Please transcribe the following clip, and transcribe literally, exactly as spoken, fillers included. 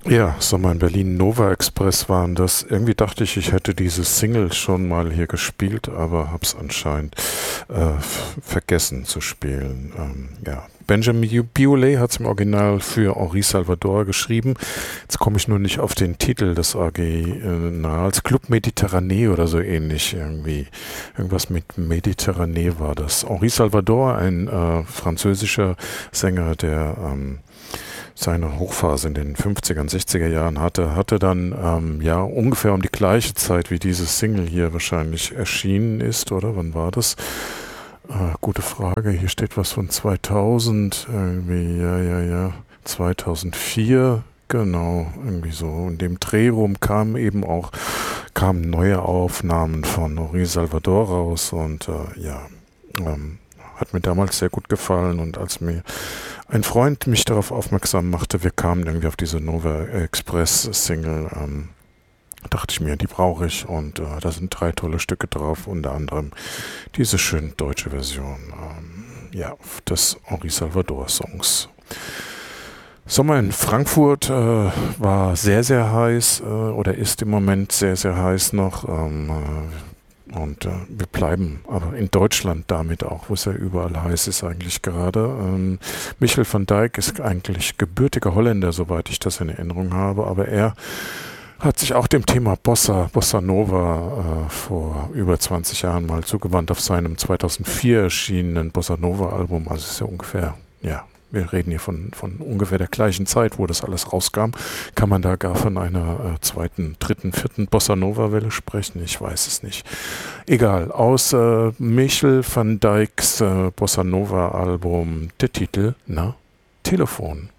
Ja, Sommer in Berlin, Nova Express waren das. Irgendwie dachte ich, ich hätte diese Single schon mal hier gespielt, aber hab's anscheinend äh, f- vergessen zu spielen. Ähm, ja. Benjamin Biolay hat es im Original für Henri Salvador geschrieben. Jetzt komme ich nur nicht auf den Titel des Originals. Club Méditerranée oder so ähnlich irgendwie. Irgendwas mit Méditerranée war das. Henri Salvador, ein äh, französischer Sänger, der ähm, seine Hochphase in den fünfziger, sechziger Jahren hatte, hatte dann ähm, ja ungefähr um die gleiche Zeit wie diese Single hier wahrscheinlich erschienen ist, oder? Wann war das? Äh, gute Frage. Hier steht was von zweitausend, irgendwie, ja, ja, ja, zweitausendvier. Genau, irgendwie so. In dem Dreh rum kamen eben auch kamen neue Aufnahmen von Henri Salvador raus und äh, ja, ähm, hat mir damals sehr gut gefallen und als mir ein Freund mich darauf aufmerksam machte, wir kamen irgendwie auf diese Nova Express Single, ähm, dachte ich mir, die brauche ich und äh, da sind drei tolle Stücke drauf, unter anderem diese schöne deutsche Version ähm, ja, des Henri Salvador Songs. Sommer in Frankfurt äh, war sehr, sehr heiß äh, oder ist im Moment sehr, sehr heiß noch. Ähm, äh, und äh, wir bleiben aber in Deutschland damit auch, wo es ja überall heiß ist eigentlich gerade. Ähm, Michel van Dijk ist eigentlich gebürtiger Holländer, soweit ich das in Erinnerung habe, aber er hat sich auch dem Thema Bossa, Bossa Nova äh, vor über zwanzig Jahren mal zugewandt auf seinem zweitausendvier erschienenen Bossa Nova Album. Also ist ja ungefähr, ja, wir reden hier von, von ungefähr der gleichen Zeit, wo das alles rauskam. Kann man da gar von einer äh, zweiten, dritten, vierten Bossa Nova Welle sprechen? Ich weiß es nicht. Egal, aus äh, Michel van Dijks äh, Bossa Nova Album der Titel, na, Telefon.